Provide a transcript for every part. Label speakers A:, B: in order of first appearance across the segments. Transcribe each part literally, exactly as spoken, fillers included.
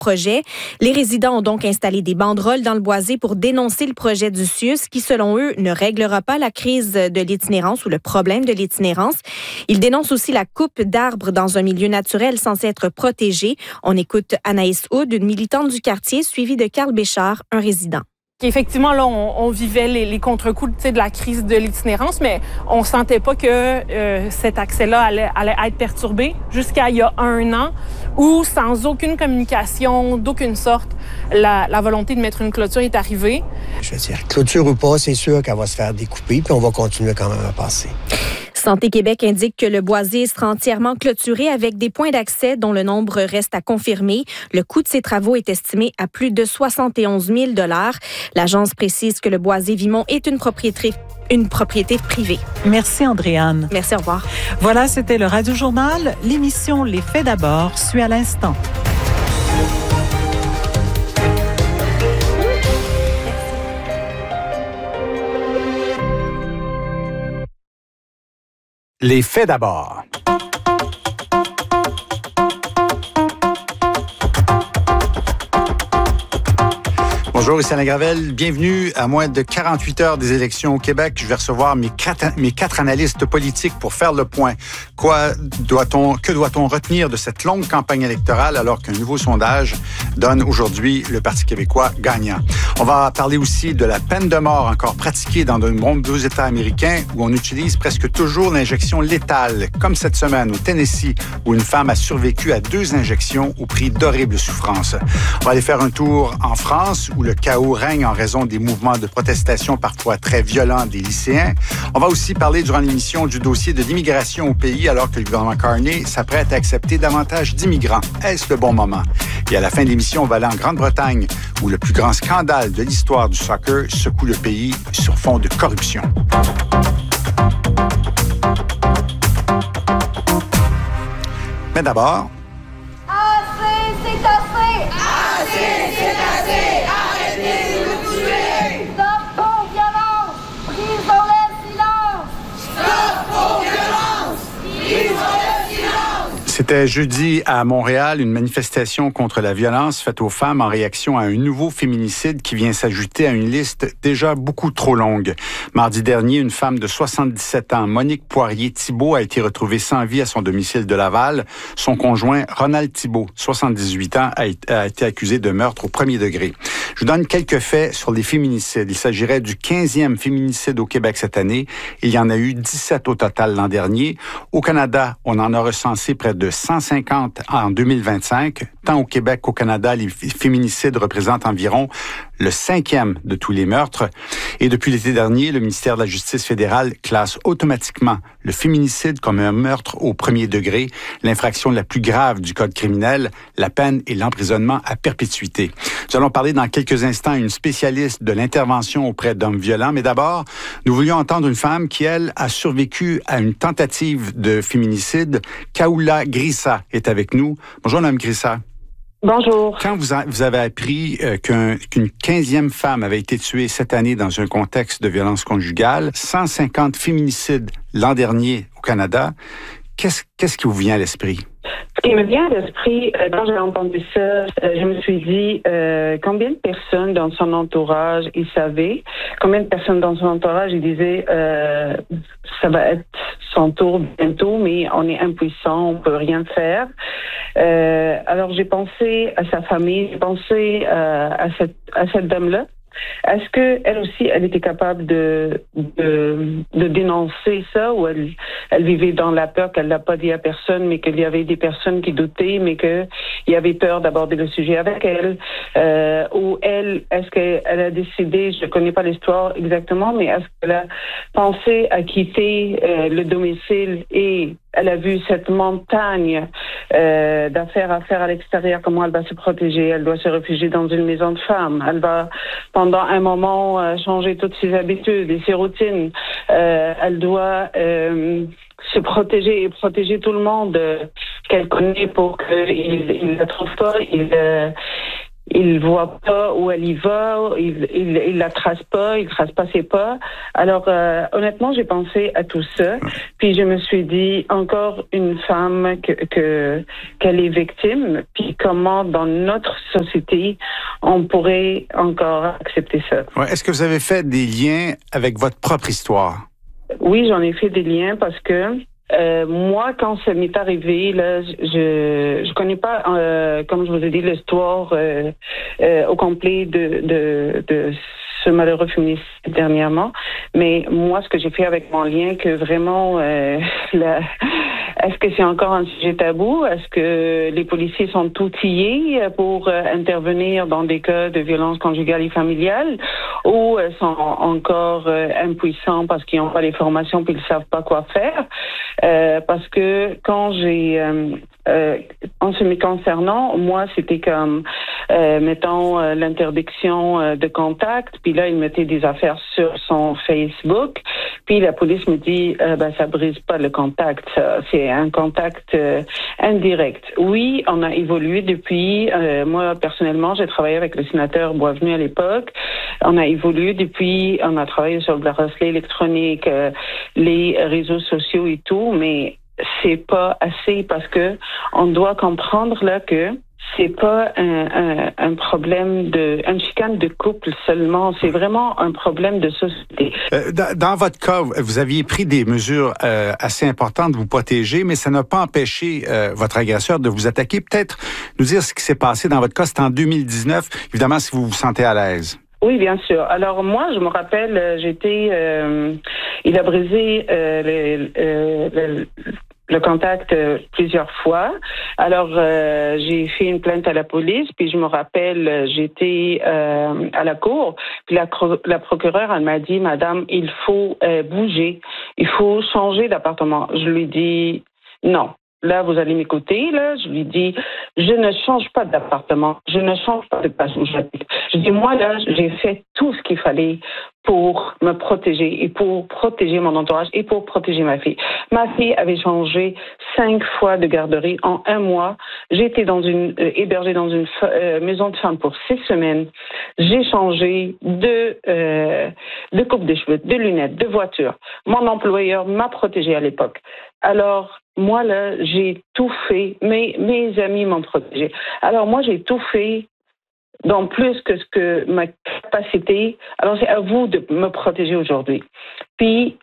A: projet. Les résidents ont donc installé des banderoles dans le boisé pour dénoncer le projet du C I U S qui, selon eux, ne réglera pas la crise de l'itinérance ou le problème de l'itinérance. Ils dénoncent aussi la coupe d'arbres dans un milieu naturel censé être protégé. On écoute Anaïs Houd, une militante du quartier, suivie de Carl Béchard, un résident.
B: Effectivement, là, on, on vivait les, les contre-coups de la crise de l'itinérance, mais on sentait pas que euh, cet accès-là allait, allait être perturbé jusqu'à il y a un an, où sans aucune communication, d'aucune sorte, la, la volonté de mettre une clôture est arrivée.
C: Je veux dire, clôture ou pas, c'est sûr qu'elle va se faire découper, puis on va continuer quand même à passer.
A: Santé Québec indique que le boisé sera entièrement clôturé avec des points d'accès dont le nombre reste à confirmer. Le coût de ces travaux est estimé à plus de soixante et onze mille dollars. L'agence précise que le boisé Vimont est une propriété, une propriété privée.
D: Merci Andréane.
A: Merci, au revoir.
D: Voilà, c'était le Radio Journal. L'émission Les Faits d'abord suit à l'instant.
E: Les faits d'abord. Bonjour, ici Alain Gravel. Bienvenue à moins de quarante-huit heures des élections au Québec. Je vais recevoir mes quatre, mes quatre analystes politiques pour faire le point. Quoi doit-on, que doit-on retenir de cette longue campagne électorale alors qu'un nouveau sondage donne aujourd'hui le Parti québécois gagnant? On va parler aussi de la peine de mort encore pratiquée dans de nombreux États américains où on utilise presque toujours l'injection létale, comme cette semaine au Tennessee où une femme a survécu à deux injections au prix d'horribles souffrances. On va aller faire un tour en France où le chaos règne en raison des mouvements de protestation parfois très violents des lycéens. On va aussi parler durant l'émission du dossier de l'immigration au pays alors que le gouvernement Carney s'apprête à accepter davantage d'immigrants. Est-ce le bon moment? Et à la fin de l'émission, on va aller en Grande-Bretagne où le plus grand scandale de l'histoire du soccer secoue le pays sur fond de corruption. Mais d'abord...
F: Assez, c'est assez! Assez, c'est assez! Arrêtez de nous tuer! Stop aux violences! Brisons le silence! Stop aux violences! Brisons le silence!
E: C'était jeudi à Montréal, une manifestation contre la violence faite aux femmes en réaction à un nouveau féminicide qui vient s'ajouter à une liste déjà beaucoup trop longue. Mardi dernier, une femme de soixante-dix-sept ans, Monique Poirier-Thibault, a été retrouvée sans vie à son domicile de Laval. Son conjoint, Ronald Thibault, soixante-dix-huit ans, a été accusé de meurtre au premier degré. Je vous donne quelques faits sur les féminicides. Il s'agirait du quinzième féminicide au Québec cette année. Il y en a eu dix-sept au total l'an dernier. Au Canada, on en a recensé près de cent cinquante en deux mille vingt-cinq. Tant au Québec qu'au Canada, les féminicides représentent environ le cinquième de tous les meurtres. Et depuis l'été dernier, le ministère de la Justice fédérale classe automatiquement le féminicide comme un meurtre au premier degré, l'infraction la plus grave du code criminel. La peine est l'emprisonnement à perpétuité. Nous allons parler dans quelques instants à une spécialiste de l'intervention auprès d'hommes violents. Mais d'abord, nous voulions entendre une femme qui, elle, a survécu à une tentative de féminicide. Kaoula Grissa est avec nous. Bonjour, Mme Grissa.
G: Bonjour.
E: Quand vous, a, vous avez appris euh, qu'un, qu'une quinzième femme avait été tuée cette année dans un contexte de violence conjugale, cent cinquante féminicides l'an dernier au Canada, qu'est-ce, qu'est-ce qui vous vient à l'esprit?
G: Ce qui me vient à l'esprit, euh, quand j'ai entendu ça, euh, je me suis dit euh, combien de personnes dans son entourage il savait, combien de personnes dans son entourage il disait euh, ça va être son tour bientôt, mais on est impuissant, on peut rien faire. Euh, alors j'ai pensé à sa famille, j'ai pensé euh, à cette à cette dame-là. Est-ce que elle aussi, elle était capable de de, de dénoncer ça, ou elle elle vivait dans la peur qu'elle l'a pas dit à personne, mais qu'il y avait des personnes qui doutaient, mais que il y avait peur d'aborder le sujet avec elle, euh, ou elle, est-ce qu'elle a décidé, je connais pas l'histoire exactement, mais est-ce qu'elle a pensé à quitter euh, le domicile et elle a vu cette montagne euh, d'affaires à faire à l'extérieur, comment elle va se protéger. Elle doit se réfugier dans une maison de femmes. Elle va, pendant un moment, euh, changer toutes ses habitudes et ses routines. Euh, elle doit euh, se protéger et protéger tout le monde euh, qu'elle connaît pour qu'il ne la trouve pas. Il, euh, il voit pas où elle y va, il, il, il la trace pas, il trace pas ses pas. Alors, euh, honnêtement, j'ai pensé à tout ça. Puis je me suis dit, encore une femme que, que qu'elle est victime. Puis comment, dans notre société, on pourrait encore accepter ça.
E: Ouais. Est-ce que vous avez fait des liens avec votre propre histoire?
G: Oui, j'en ai fait des liens parce que Euh, moi, quand ça m'est arrivé, là, je je connais pas, euh, comme je vous ai dit, l'histoire euh, euh, au complet de, de de ce malheureux féminicide dernièrement. Mais moi, ce que j'ai fait avec mon lien, que vraiment, euh, la, est-ce que c'est encore un sujet tabou? Est-ce que les policiers sont outillés pour euh, intervenir dans des cas de violence conjugale et familiale, ou euh, sont encore euh, impuissants parce qu'ils n'ont pas les formations puis ils savent pas quoi faire? Euh, parce que quand j'ai, euh, euh, en ce me concernant, moi, c'était comme, euh, mettons, euh, l'interdiction euh, de contact, puis là, il mettait des affaires sur son Facebook, puis la police me dit, euh, ben, ça brise pas le contact, ça, c'est un contact euh, indirect. Oui, on a évolué depuis, euh, moi, personnellement, j'ai travaillé avec le sénateur Boisvenu à l'époque, on a évolué depuis, on a travaillé sur le bracelet électronique, euh, les réseaux sociaux et tout, mais c'est pas assez parce que on doit comprendre là que c'est pas un, un, un problème de, une chicane de couple seulement, c'est vraiment un problème de société.
E: Euh, dans, dans votre cas, vous aviez pris des mesures euh, assez importantes de vous protéger, mais ça n'a pas empêché euh, votre agresseur de vous attaquer. Peut-être nous dire ce qui s'est passé dans votre cas, c'était en deux mille dix-neuf, évidemment si vous vous sentez à l'aise.
G: Oui, bien sûr. Alors moi, je me rappelle, j'étais, euh, il a brisé euh, le, euh, le, le contact euh, plusieurs fois. Alors euh, j'ai fait une plainte à la police, puis je me rappelle, j'étais euh, à la cour, puis la, la procureure, elle m'a dit, Madame, il faut euh, bouger, il faut changer d'appartement. Je lui dis non. Là, vous allez m'écouter, là. Je lui dis, je ne change pas d'appartement. Je ne change pas de place où j'habite. Je dis, moi, là, j'ai fait tout ce qu'il fallait pour me protéger et pour protéger mon entourage et pour protéger ma fille. Ma fille avait changé cinq fois de garderie en un mois. J'étais dans une, euh, hébergée dans une euh, maison de femmes pour six semaines. J'ai changé de, euh, de coupe de cheveux, de lunettes, de voiture. Mon employeur m'a protégée à l'époque. Alors, moi, là, j'ai tout fait. Mes, mes amis m'ont protégée. Alors, moi, j'ai tout fait dans plus que ce que ma capacité. Alors, c'est à vous de me protéger aujourd'hui. Puis,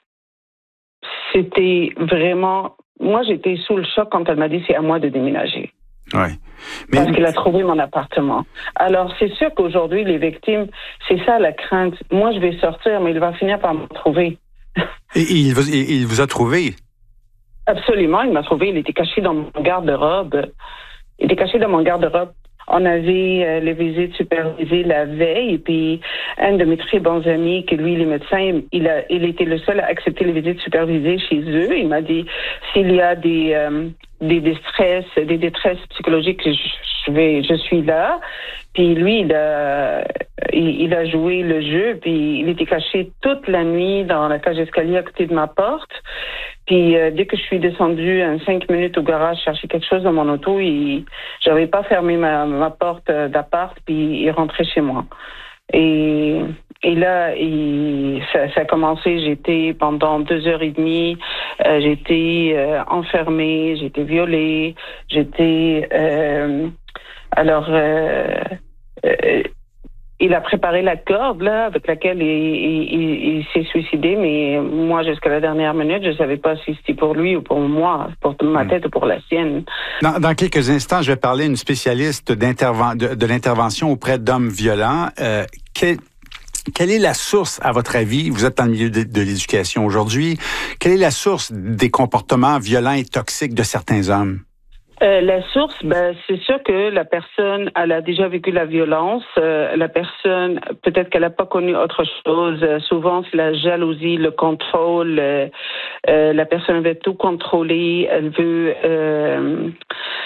G: c'était vraiment... Moi, j'étais sous le choc quand elle m'a dit, c'est à moi de déménager.
E: Oui. Mais...
G: Parce qu'elle a trouvé mon appartement. Alors, c'est sûr qu'aujourd'hui, les victimes, c'est ça la crainte. Moi, je vais sortir, mais il va finir par me trouver.
E: Et il vous, il vous a trouvé?
G: Absolument, il m'a trouvé. Il était caché dans mon garde-robe. Il était caché dans mon garde-robe. On avait euh, les visites supervisées la veille, et puis un de mes très bons amis, que lui, il est médecin, il a, il était le seul à accepter les visites supervisées chez eux. Il m'a dit, s'il y a des, euh, des détresses, des détresses psychologiques, je, je vais, je suis là. Puis lui, il a, il, il a joué le jeu, puis il était caché toute la nuit dans la cage d'escalier à côté de ma porte. Puis euh, dès que je suis descendue en cinq minutes au garage chercher quelque chose dans mon auto, il, j'avais pas fermé ma, ma porte d'appart, puis il rentrait chez moi. Et, et là, il, ça, ça a commencé. J'étais pendant deux heures et demie, euh, j'étais euh, enfermée, j'étais violée, j'étais euh, alors. Euh, euh, Il a préparé la corde là avec laquelle il, il, il, il s'est suicidé, mais moi jusqu'à la dernière minute, je savais pas si c'était pour lui ou pour moi, pour ma tête ou pour la sienne.
E: Dans, dans quelques instants, je vais parler à une spécialiste d'interven- de, de l'intervention auprès d'hommes violents. Euh, quel, quelle est la source, à votre avis, vous êtes dans le milieu de, de l'éducation aujourd'hui, quelle est la source des comportements violents et toxiques de certains hommes?
G: Euh, la source, ben, c'est sûr que la personne, elle a déjà vécu la violence. Euh, la personne, peut-être qu'elle n'a pas connu autre chose. Euh, souvent, c'est la jalousie, le contrôle. Euh, euh, la personne veut tout contrôler. Elle veut, euh,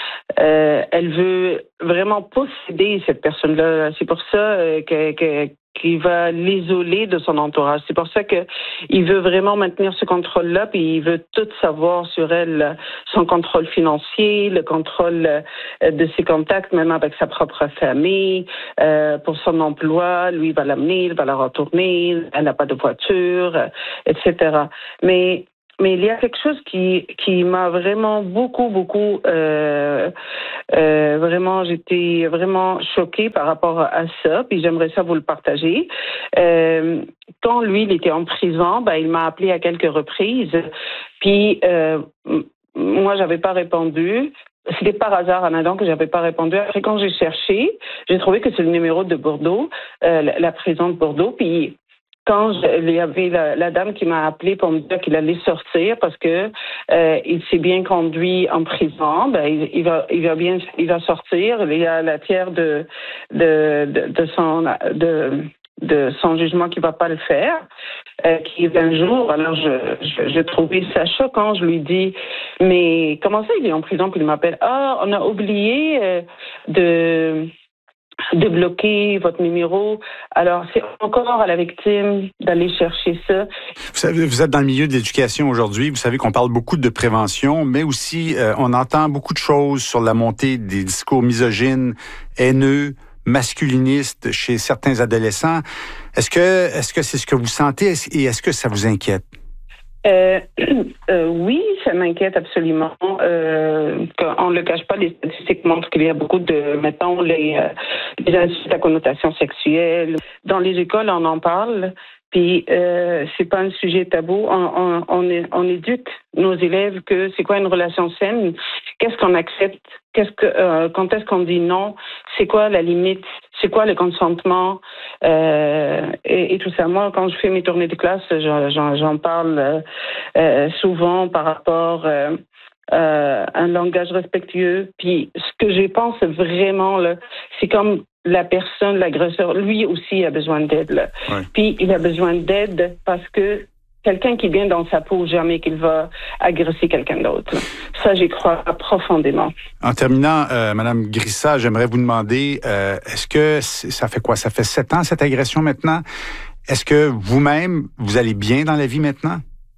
G: euh, elle veut vraiment posséder cette personne-là. C'est pour ça euh, que, que qui va l'isoler de son entourage. C'est pour ça que il veut vraiment maintenir ce contrôle-là, puis il veut tout savoir sur elle, son contrôle financier, le contrôle de ses contacts, même avec sa propre famille, euh, pour son emploi. Lui, il va l'amener, il va la retourner, elle n'a pas de voiture, et cetera. Mais Mais il y a quelque chose qui qui m'a vraiment beaucoup beaucoup euh, euh, vraiment j'étais vraiment choquée par rapport à ça, puis j'aimerais ça vous le partager. Euh, quand lui il était en prison, ben il m'a appelé à quelques reprises, puis euh, moi j'avais pas répondu. C'était par hasard, en allant que j'avais pas répondu. Après, quand j'ai cherché, j'ai trouvé que c'est le numéro de Bordeaux, euh, la, la prison de Bordeaux, puis quand je, il y avait la, la dame qui m'a appelé pour me dire qu'il allait sortir parce que euh, il s'est bien conduit en prison, ben il, il va il va bien il va sortir. Il y a la tiers de de de, de son de de son jugement qui va pas le faire, euh, qui est vingt jours. Alors je, je je trouvais ça choquant. Je lui dis mais comment ça il est en prison puis il m'appelle ah on a oublié euh, de de bloquer votre numéro. Alors, c'est encore à la victime d'aller chercher ça.
E: Vous savez, vous êtes dans le milieu de l'éducation aujourd'hui. Vous savez qu'on parle beaucoup de prévention, mais aussi, euh, on entend beaucoup de choses sur la montée des discours misogynes, haineux, masculinistes chez certains adolescents. Est-ce que, est-ce que c'est ce que vous sentez et est-ce que ça vous inquiète?
G: Euh, euh, oui, ça m'inquiète absolument. Euh, on ne le cache pas, les statistiques montrent qu'il y a beaucoup de, mettons, les, euh, les insultes à connotation sexuelle. Dans les écoles, on en parle, puis euh, c'est pas un sujet tabou. On, on, on, est, on éduque nos élèves que c'est quoi une relation saine, qu'est-ce qu'on accepte, qu'est-ce que, euh, quand est-ce qu'on dit non, c'est quoi la limite, c'est quoi le consentement, euh, et, et tout ça. Moi, quand je fais mes tournées de classe, j'en, j'en parle euh, souvent par rapport euh, euh, à un langage respectueux. Puis ce que je pense vraiment, là, c'est comme la personne, l'agresseur, lui aussi a besoin d'aide. Là. Ouais. Puis il a besoin d'aide parce que quelqu'un qui est bien dans sa peau, jamais qu'il va agresser quelqu'un d'autre. Ça, j'y crois profondément. En
E: terminant, euh, Madame Grissa, j'aimerais vous demander, euh, est-ce que ça fait quoi? Ça fait sept ans, cette agression maintenant? Est-ce que vous-même, vous allez bien dans la vie maintenant?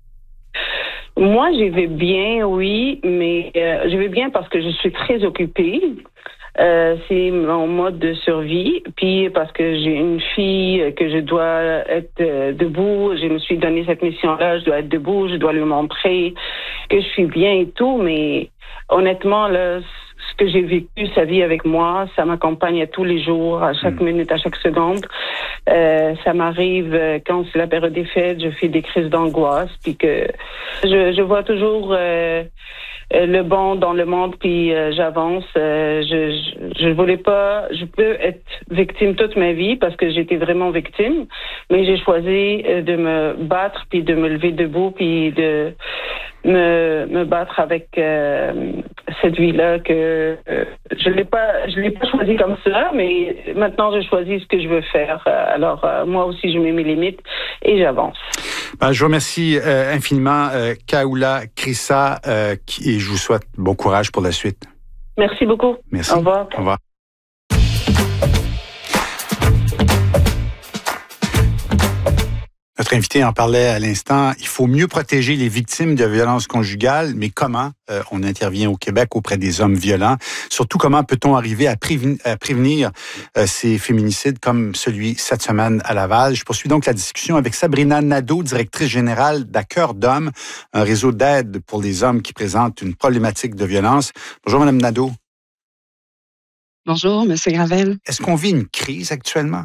G: Moi, j'y vais bien, oui, mais euh, je vais bien parce que je suis très occupée. Euh, c'est mon mode de survie. Puis parce que j'ai une fille que je dois être euh, debout, je me suis donné cette mission-là, je dois être debout, je dois lui montrer que je suis bien et tout. Mais honnêtement, là, ce que j'ai vécu, sa vie avec moi, ça m'accompagne à tous les jours, à chaque mmh. minute, à chaque seconde. Euh, ça m'arrive quand c'est la période des fêtes, je fais des crises d'angoisse, puis que je, je vois toujours euh, le bon dans le monde, puis euh, j'avance. Euh, je, je je voulais pas, je peux être victime toute ma vie parce que j'étais vraiment victime, mais j'ai choisi de me battre, puis de me lever debout, puis de me me battre avec euh, cette vie-là que euh, je l'ai pas, je l'ai pas choisi comme ça, mais maintenant je choisis ce que je veux faire. Alors euh, moi aussi je mets mes limites et j'avance.
E: Ben, je vous remercie euh, infiniment, euh, Kaoula Grissa, euh, et je vous souhaite bon courage pour la suite.
G: Merci beaucoup.
E: Merci.
G: Au revoir.
E: Au revoir. Notre invité en parlait à l'instant. Il faut mieux protéger les victimes de violences conjugales, mais comment euh, on intervient au Québec auprès des hommes violents? Surtout, comment peut-on arriver à prévenir, à prévenir euh, ces féminicides comme celui cette semaine à Laval? Je poursuis donc la discussion avec Sabrina Nadeau, directrice générale d'À Cœur d'Homme, un réseau d'aide pour les hommes qui présentent une problématique de violence. Bonjour, Madame Nadeau.
H: Bonjour, Monsieur Gravel.
E: Est-ce qu'on vit une crise actuellement?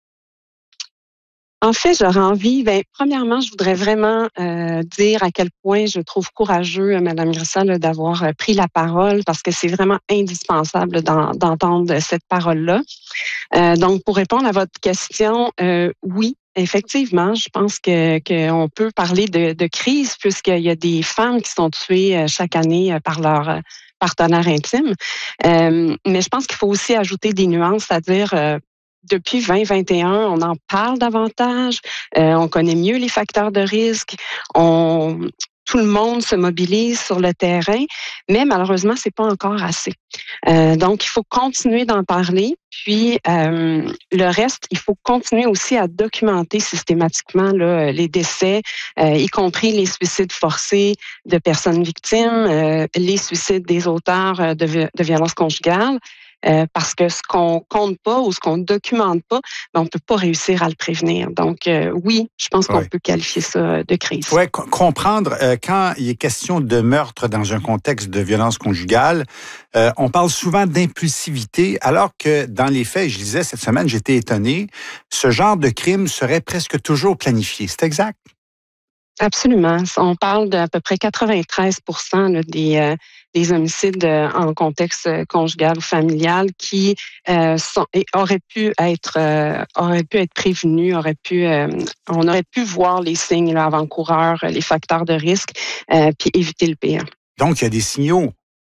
H: En fait, j'aurais envie, ben, premièrement, je voudrais vraiment euh, dire à quel point je trouve courageux, Mme Grissa, là, d'avoir euh, pris la parole parce que c'est vraiment indispensable d'en, d'entendre cette parole-là. Euh, donc, pour répondre à votre question, euh, oui, effectivement, je pense que qu'on peut parler de, de crise puisqu'il y a des femmes qui sont tuées chaque année par leur partenaire intime. Euh, mais je pense qu'il faut aussi ajouter des nuances, c'est-à-dire... Euh, depuis vingt vingt et un, on en parle davantage, euh, on connaît mieux les facteurs de risque, on, tout le monde se mobilise sur le terrain, mais malheureusement, c'est pas encore assez. Euh, donc, il faut continuer d'en parler, puis euh, le reste, il faut continuer aussi à documenter systématiquement là, les décès, euh, y compris les suicides forcés de personnes victimes, euh, les suicides des auteurs de, de violences conjugales. Euh, parce que ce qu'on compte pas ou ce qu'on documente pas, ben, on peut pas réussir à le prévenir. Donc, euh, oui, je pense qu'on
E: ouais.
H: peut qualifier ça de crise.
E: Oui, co- comprendre, euh, quand il est question de meurtre dans un contexte de violence conjugale, euh, on parle souvent d'impulsivité, alors que dans les faits, je disais cette semaine, j'étais étonné, ce genre de crime serait presque toujours planifié. C'est exact?
H: Absolument. On parle d'à peu près quatre-vingt-treize pour cent là, des, euh, des homicides euh, en contexte conjugal ou familial qui euh, sont, et auraient pu être euh, auraient pu être prévenus, auraient pu euh, on aurait pu voir les signes là, avant-coureurs, les facteurs de risque, euh, puis éviter le pire.
E: Donc, il y a des signaux.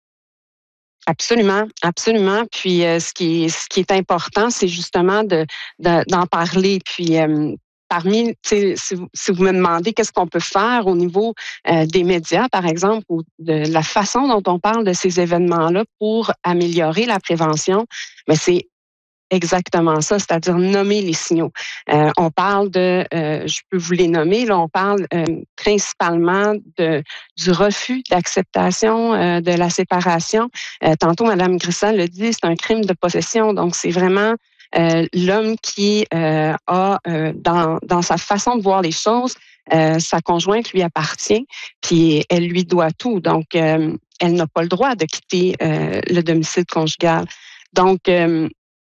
H: Absolument, absolument. Puis euh, ce qui est, ce qui est important, c'est justement de, de d'en parler. Puis euh, Parmi, si vous, si vous me demandez qu'est-ce qu'on peut faire au niveau euh, des médias, par exemple, ou de la façon dont on parle de ces événements-là pour améliorer la prévention, mais c'est exactement ça, c'est-à-dire nommer les signaux. Euh, on parle de, euh, je peux vous les nommer, là, on parle euh, principalement de du refus d'acceptation euh, de la séparation. Euh, tantôt, Mme Grisal le dit, c'est un crime de possession, donc c'est vraiment Euh, l'homme qui euh, a, euh, dans, dans sa façon de voir les choses, euh, sa conjointe lui appartient, puis elle lui doit tout. Donc, euh, elle n'a pas le droit de quitter euh, le domicile conjugal. Donc, euh,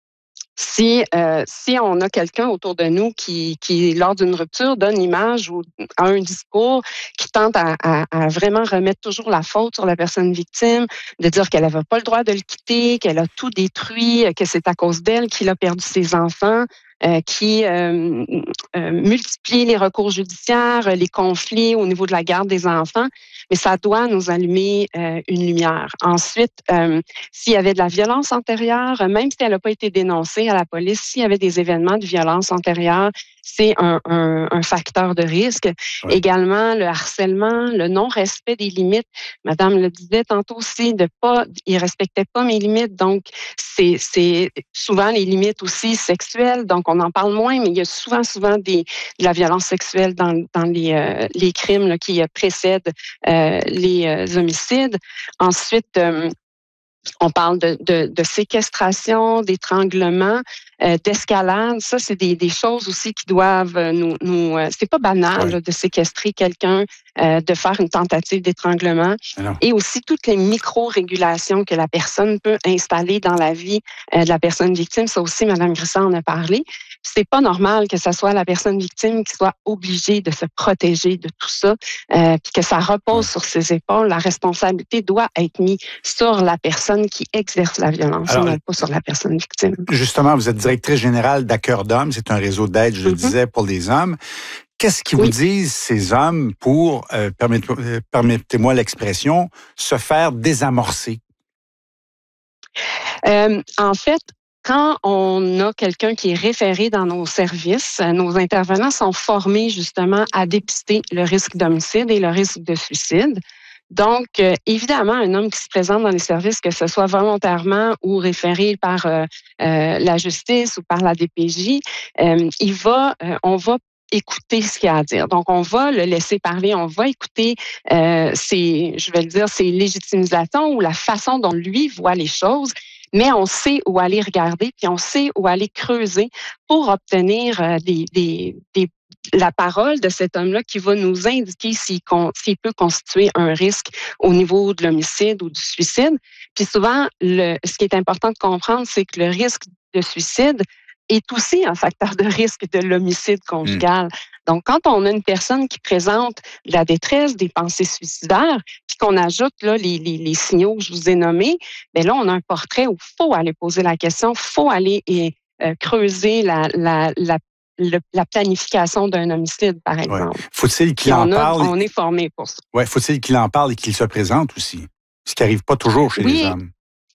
H: si euh, si on a quelqu'un autour de nous qui, qui lors d'une rupture, donne l'image ou a un discours qui tente à, à, à vraiment remettre toujours la faute sur la personne victime, de dire qu'elle n'avait pas le droit de le quitter, qu'elle a tout détruit, que c'est à cause d'elle qu'il a perdu ses enfants, euh, qui euh, euh, multiplie les recours judiciaires, les conflits au niveau de la garde des enfants, mais ça doit nous allumer euh, une lumière. Ensuite, euh, s'il y avait de la violence antérieure, même si elle n'a pas été dénoncée à la police, s'il y avait des événements de violence antérieure, c'est un, un, un facteur de risque. Ouais. Également, le harcèlement, le non-respect des limites. Madame le disait tantôt aussi, de pas, il respectait pas mes limites. Donc, c'est, c'est souvent les limites aussi sexuelles. Donc, on en parle moins, mais il y a souvent, souvent des, de la violence sexuelle dans, dans les, euh, les crimes là, qui précèdent euh, les euh, homicides. Ensuite, euh, on parle de, de, de séquestration, d'étranglement, euh, d'escalade. Ça, c'est des, des choses aussi qui doivent nous... nous euh, c'est pas banal ouais. là, de séquestrer quelqu'un, euh, de faire une tentative d'étranglement. Alors. Et aussi toutes les micro-régulations que la personne peut installer dans la vie euh, de la personne victime. Ça aussi, Mme Grisal en a parlé. C'est pas normal que ce soit la personne victime qui soit obligée de se protéger de tout ça, euh, puis que ça repose ouais. sur ses épaules. La responsabilité doit être mise sur la personne qui exerce la violence, Alors, non pas sur la personne victime.
E: Justement, vous êtes directrice générale d'À Cœur d'Homme. C'est un réseau d'aide, je mm-hmm. le disais, pour les hommes. Qu'est-ce qu'ils oui. vous disent, ces hommes, pour, euh, permettez, euh, permettez-moi l'expression, se faire désamorcer?
H: Euh, en fait, quand on a quelqu'un qui est référé dans nos services, nos intervenants sont formés justement à dépister le risque d'homicide et le risque de suicide. Donc, euh, évidemment, un homme qui se présente dans les services, que ce soit volontairement ou référé par euh, euh, la justice ou par la D P J, euh, il va, euh, on va écouter ce qu'il a à dire. Donc, on va le laisser parler, on va écouter euh, ses, je vais le dire, ses légitimisations ou la façon dont lui voit les choses. Mais on sait où aller regarder, puis on sait où aller creuser pour obtenir euh, des, des, des, la parole de cet homme-là qui va nous indiquer s'il, s'il peut constituer un risque au niveau de l'homicide ou du suicide. Puis souvent, le, ce qui est important de comprendre, c'est que le risque de suicide est aussi un facteur de risque de l'homicide conjugal. Mmh. Donc, quand on a une personne qui présente de la détresse, des pensées suicidaires, puis qu'on ajoute là les, les, les signaux que je vous ai nommés, bien là, on a un portrait où il faut aller poser la question, il faut aller et, euh, creuser la, la, la Le, la planification d'un homicide, par exemple.
E: Ouais. Faut-il qu'il en
H: a,
E: parle?
H: On est formé pour ça.
E: Oui, faut-il qu'il en parle et qu'il se présente aussi? Ce qui n'arrive pas toujours chez
H: oui.
E: les hommes.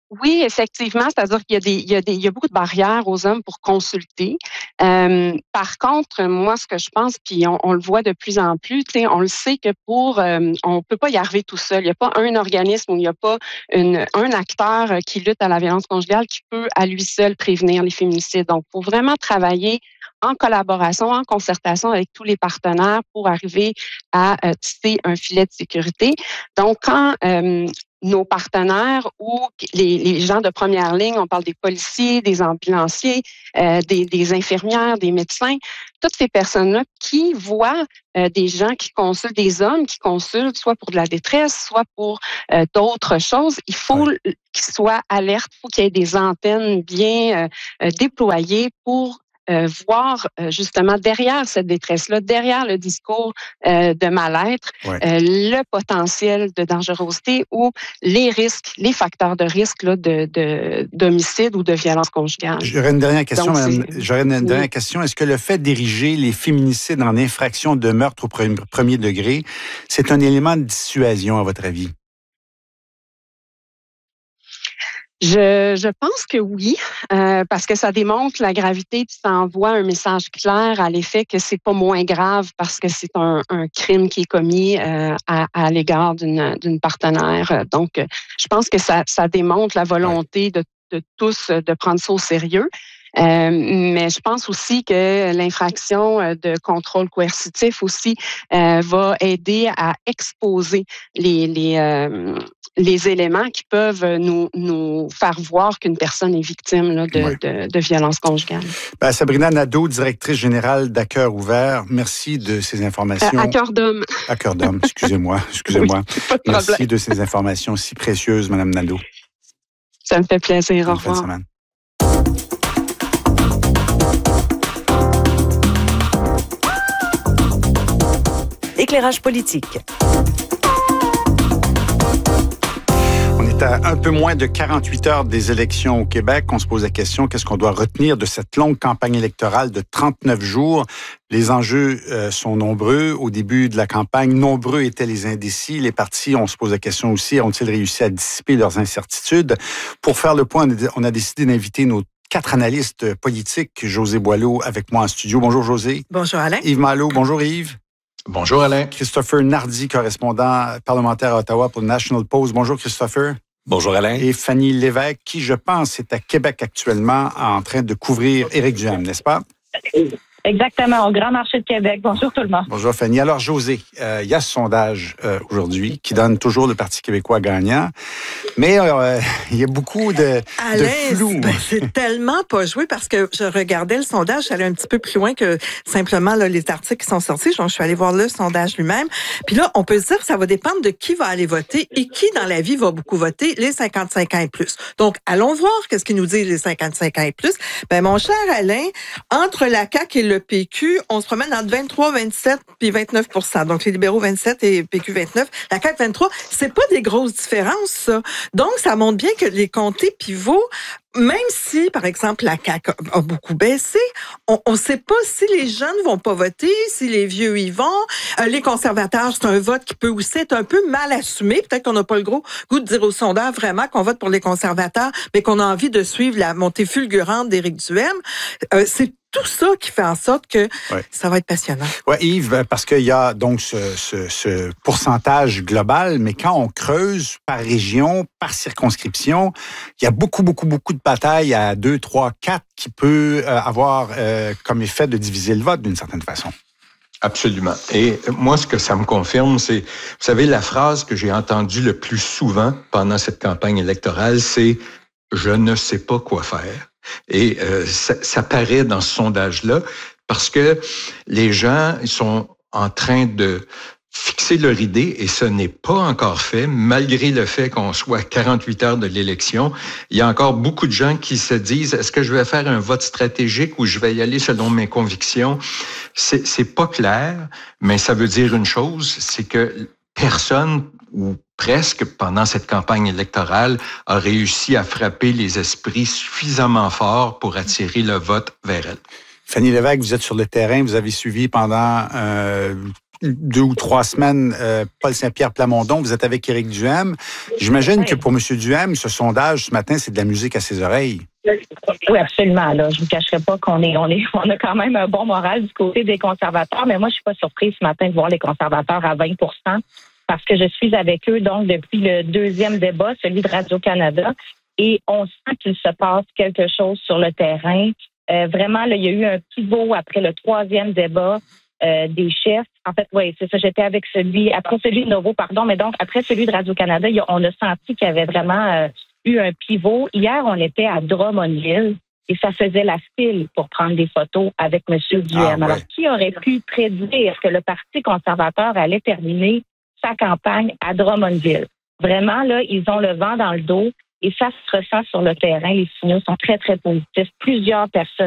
H: Oui, effectivement, c'est-à-dire qu'il y a des, il y a des, il y a beaucoup de barrières aux hommes pour consulter. Euh, par contre, moi, ce que je pense, puis on, on le voit de plus en plus, tu sais, on le sait que pour, euh, on peut pas y arriver tout seul. Il n'y a pas un organisme ou il n'y a pas une, un acteur qui lutte à la violence conjugale qui peut à lui seul prévenir les féminicides. Donc, il faut vraiment travailler en collaboration, en concertation avec tous les partenaires pour arriver à euh, tisser un filet de sécurité. Donc, quand euh, nos partenaires ou les, les gens de première ligne, on parle des policiers, des ambulanciers, euh, des, des infirmières, des médecins, toutes ces personnes-là qui voient euh, des gens qui consultent, des hommes qui consultent, soit pour de la détresse, soit pour euh, d'autres choses, il faut ouais. qu'ils soient alertes, il faut qu'il y ait des antennes bien euh, déployées pour Euh, voir euh, justement derrière cette détresse-là, derrière le discours euh, de mal-être, ouais. euh, le potentiel de dangerosité ou les risques, les facteurs de risque là, de, de, d'homicide ou de violence conjugale.
E: J'aurais une dernière question,
H: Donc,
E: madame. J'aurais une dernière oui. question. Est-ce que le fait d'ériger les féminicides en infraction de meurtre au premier degré, c'est un élément de dissuasion, à votre avis?
H: Je, je pense que oui, euh, parce que ça démontre la gravité, puis ça envoie un message clair à l'effet que c'est pas moins grave parce que c'est un, un crime qui est commis euh, à, à l'égard d'une, d'une partenaire. Donc, je pense que ça, ça démontre la volonté de, de tous de prendre ça au sérieux. Euh, mais je pense aussi que l'infraction de contrôle coercitif aussi euh, va aider à exposer les les euh, les éléments qui peuvent nous nous faire voir qu'une personne est victime là, de, oui. de de violence conjugale.
E: Ben, Sabrina Nadeau, directrice générale d'À Cœur Ouvert, merci de ces informations.
H: À, à cœur d'homme.
E: À cœur d'homme, excusez-moi, excusez-moi.
H: Oui, pas de
E: merci
H: problème.
E: de ces informations si précieuses, Madame Nadeau.
H: Ça me fait plaisir. Bonne
E: Au revoir. Fin de semaine.
D: Éclairage politique.
E: On est à un peu moins de quarante-huit heures des élections au Québec. On se pose la question, qu'est-ce qu'on doit retenir de cette longue campagne électorale de trente-neuf jours? Les enjeux euh, sont nombreux. Au début de la campagne, nombreux étaient les indécis. Les partis, on se pose la question aussi, ont-ils réussi à dissiper leurs incertitudes? Pour faire le point, on a décidé d'inviter nos quatre analystes politiques. José Boileau avec moi en studio. Bonjour José.
I: Bonjour Alain.
E: Yves Malo. Bonjour Yves.
J: Bonjour Alain.
E: Christopher Nardi, correspondant parlementaire à Ottawa pour le National Post. Bonjour Christopher.
J: Bonjour Alain.
E: Et Fanny Lévesque, qui je pense est à Québec actuellement en train de couvrir Éric Duhaime, n'est-ce pas?
K: Exactement, au Grand Marché de Québec. Bonjour tout le monde.
E: Bonjour Fanny. Alors José, euh, il y a ce sondage euh, aujourd'hui qui donne toujours le Parti québécois gagnant, mais euh, il y a beaucoup de,
I: Alain,
E: de flou.
I: Ben, c'est tellement pas joué parce que je regardais le sondage, j'allais un petit peu plus loin que simplement là, les articles qui sont sortis. Donc, je suis allée voir le sondage lui-même. Puis là, on peut se dire que ça va dépendre de qui va aller voter et qui dans la vie va beaucoup voter, les cinquante-cinq ans et plus. Donc, allons voir qu'est-ce qu'ils nous disent les cinquante-cinq ans et plus. Ben mon cher Alain, entre la C A Q et le P Q, on se promène entre vingt-trois, vingt-sept puis vingt-neuf pour cent. Donc, les libéraux vingt-sept et P Q vingt-neuf. La C A Q vingt-trois, c'est pas des grosses différences, ça. Donc, ça montre bien que les comtés pivots, même si, par exemple, la C A Q a beaucoup baissé, on ne sait pas si les jeunes vont pas voter, si les vieux y vont. Euh, les conservateurs, c'est un vote qui peut aussi être un peu mal assumé. Peut-être qu'on n'a pas le gros goût de dire aux sondeurs vraiment qu'on vote pour les conservateurs, mais qu'on a envie de suivre la montée fulgurante d'Éric Duhaime. Euh, c'est tout ça qui fait en sorte que ouais. ça va être passionnant.
E: Oui, Yves, parce qu'il y a donc ce, ce, ce pourcentage global, mais quand on creuse par région, par circonscription, il y a beaucoup, beaucoup, beaucoup de batailles à deux, trois, quatre qui peut euh, avoir euh, comme effet de diviser le vote d'une certaine façon.
J: Absolument. Et moi, ce que ça me confirme, c'est, vous savez, la phrase que j'ai entendue le plus souvent pendant cette campagne électorale, c'est « je ne sais pas quoi faire ». Et euh, ça, ça paraît dans ce sondage-là parce que les gens ils sont en train de fixer leur idée et ce n'est pas encore fait, malgré le fait qu'on soit à quarante-huit heures de l'élection. Il y a encore beaucoup de gens qui se disent, est-ce que je vais faire un vote stratégique ou je vais y aller selon mes convictions? C'est, c'est pas clair, mais ça veut dire une chose, c'est que personne ou presque, pendant cette campagne électorale, a réussi à frapper les esprits suffisamment fort pour attirer le vote vers elle.
E: Fanny Lévesque, vous êtes sur le terrain, vous avez suivi pendant euh, deux ou trois semaines, euh, Paul Saint-Pierre Plamondon, vous êtes avec Éric Duhaime. J'imagine oui. que pour M. Duhaime, ce sondage ce matin, c'est de la musique à ses oreilles.
K: Oui, absolument. Là. Je ne vous cacherai pas qu'on est, on est, on a quand même un bon moral du côté des conservateurs, mais moi, je ne suis pas surprise ce matin de voir les conservateurs à vingt pour cent parce que je suis avec eux donc depuis le deuxième débat, celui de Radio-Canada, et on sent qu'il se passe quelque chose sur le terrain. Euh, vraiment, là, il y a eu un pivot après le troisième débat euh, des chefs. En fait, oui, c'est ça, j'étais avec celui, après celui de Novo, pardon, mais donc après celui de Radio-Canada, il y a, on a senti qu'il y avait vraiment euh, eu un pivot. Hier, on était à Drummondville et ça faisait la file pour prendre des photos avec M. Duhaime. Ah, ouais. Alors, qui aurait pu prédire que le Parti conservateur allait terminer sa campagne à Drummondville? Vraiment, là, ils ont le vent dans le dos et ça se ressent sur le terrain. Les signaux sont très, très positifs. Plusieurs personnes